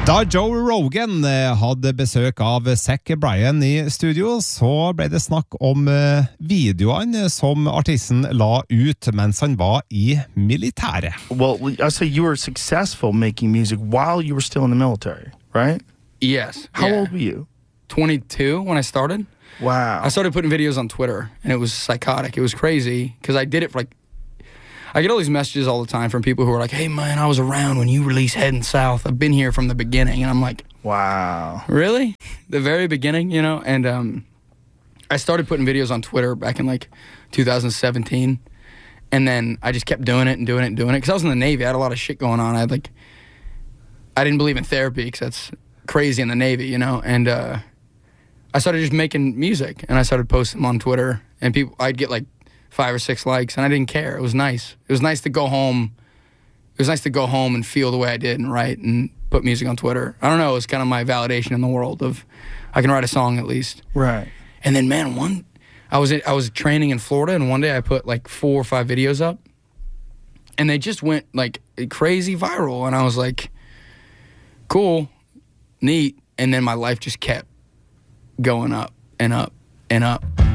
Da Joe Rogan hadde besøk av Zach Bryan I studio, så ble det snakk om videoene som artisten la ut mens han var I militæret. Well, I say you were successful making music while you were still in the military, right? Yes. How old were you? 22 when I started. Wow. I started putting videos on Twitter, and it was psychotic. It was crazy, because I did it for like... I get all these messages all the time from people who are like, hey, man, I was around when you released Heading South. I've been here from the beginning. And I'm like, wow. Really? The very beginning, you know? And I started putting videos on Twitter back in like 2017. And then I just kept doing it and doing it and doing it. Because I was in the Navy. I had a lot of shit going on. I didn't believe in therapy because that's crazy in the Navy, you know? And I started just making music. And I started posting them on Twitter. And I'd get like 5 or 6 likes, and I didn't care. It was nice. It was nice to go home. It was nice to go home and feel the way I did and write and put music on Twitter. I don't know. It was kind of my validation in the world of I can write a song at least. Right. And then, man, I was training in Florida, and one day I put like 4 or 5 videos up, and they just went like crazy viral. And I was like, cool, neat. And then my life just kept going up and up and up.